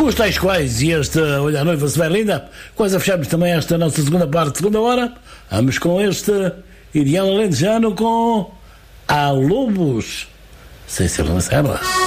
Os tais quais, e este Olha a Noiva se vai linda, quase a fechamos também esta nossa segunda parte, segunda hora. Vamos com este Ideal Alentejano com Há Lobos, sem ser uma serra.